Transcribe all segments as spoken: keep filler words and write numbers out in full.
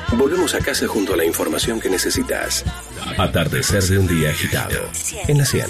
Volvemos a casa junto a la información que necesitas. Atardecer de un día agitado. En la cien.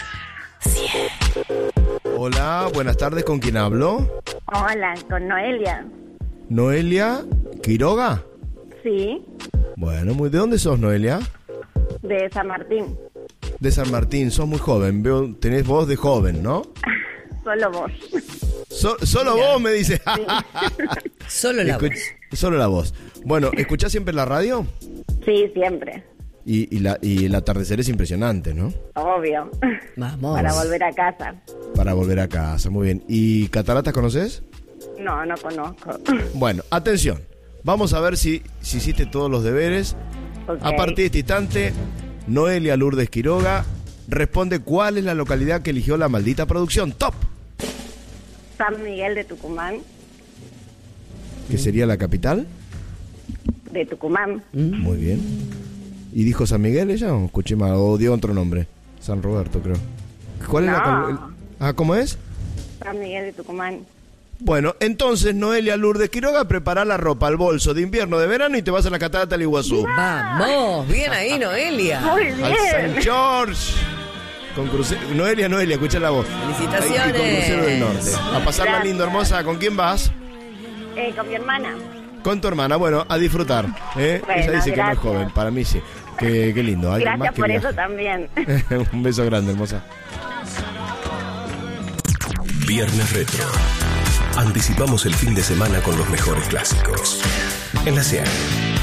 Hola, buenas tardes. ¿Con quién hablo? Hola, con Noelia. ¿Noelia Quiroga? Sí. Bueno, muy, ¿de dónde sos, Noelia? De San Martín. De San Martín, sos muy joven. Veo, tenés voz de joven, ¿no? Solo vos. So, solo Mira. Vos, me dice. Solo la Escuch- voz. Solo la voz. Bueno, ¿escuchás siempre la radio? Sí, siempre. Y, y, la, y el atardecer es impresionante, ¿no? Obvio. Vamos. Para volver a casa. Para volver a casa, muy bien. ¿Y Cataratas conoces? No, no conozco. Bueno, atención. Vamos a ver si, si hiciste todos los deberes. Okay. A partir de este instante, Noelia Lourdes Quiroga responde cuál es la localidad que eligió la maldita producción. ¡Top! San Miguel de Tucumán. ¿Que sería la capital? De Tucumán. Muy bien. ¿Y dijo San Miguel ella o escuché mal? ¿O dio otro nombre? San Roberto, creo. ¿Cuál es No. la cal- Ah, ¿cómo es? San Miguel de Tucumán. Bueno, entonces Noelia Lourdes Quiroga prepara la ropa, el bolso de invierno, de verano y te vas a la catarata del Iguazú. Vamos, bien ahí, Noelia. Muy Al bien. San George. Con cruce... Noelia, Noelia, escucha la voz. Felicitaciones. Ahí, y con Crucero del Norte. A pasarla Gracias. lindo, hermosa. ¿Con quién vas? Eh, con mi hermana. Con tu hermana. Bueno, a disfrutar. ¿eh? Bueno, Ella dice que no es gracias. joven. Para mí sí. Qué, qué lindo. Alguien Gracias más que por viaja. eso también. Un beso grande, hermosa. Viernes Retro. Anticipamos el fin de semana con los mejores clásicos. En la cien.